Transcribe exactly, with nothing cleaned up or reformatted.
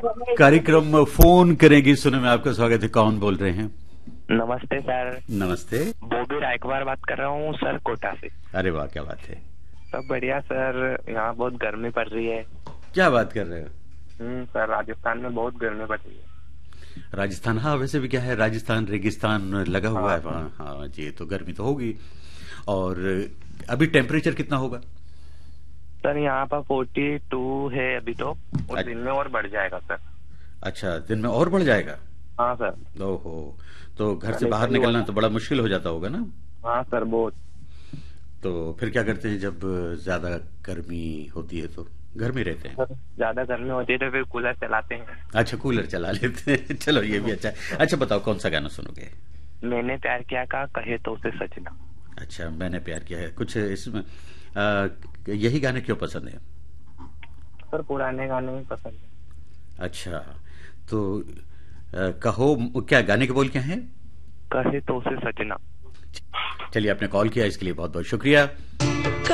कार्यक्रम फोन करेंगी सुने में आपका स्वागत है। कौन बोल रहे हैं? नमस्ते सर। नमस्ते। बॉबी रायकवार बात कर रहा हूँ सर, कोटा से। अरे वाह, क्या बात है। सब बढ़िया सर, यहाँ बहुत गर्मी पड़ रही है। क्या बात कर रहे हो? हम्म सर, राजस्थान में बहुत गर्मी पड़ रही है। राजस्थान, हाँ वैसे भी क्या है, राजस्थान रेगिस्तान लगा हुआ हाँ, है वहाँ। हाँ जी, तो गर्मी तो होगी। और अभी टेम्परेचर कितना होगा? सर यहाँ पर फोर्टी टू है अभी तो, और दिन में और बढ़ जाएगा सर। अच्छा, दिन में और बढ़ जाएगा? हाँ सर। ओहो, तो घर से बाहर निकलना तो बड़ा मुश्किल हो जाता होगा ना? हाँ सर, बहुत। तो फिर क्या करते हैं जब ज्यादा गर्मी होती है? तो घर में रहते हैं? ज्यादा गर्मी होती है तो फिर कूलर चलाते हैं। अच्छा, कूलर चला लेते हैं। चलो ये भी अच्छा है। अच्छा बताओ, कौन सा गाना सुनोगे? मैंने प्यार किया का कहे तो उसे सजना। अच्छा, मैंने प्यार किया है। कुछ इसमें आ, यही गाने क्यों पसंद है? सर पुराने गाने ही पसंद है। अच्छा, तो आ, कहो, क्या गाने के बोल क्या हैं? कहे तो उसे सजना। चलिए, आपने कॉल किया इसके लिए बहुत बहुत शुक्रिया।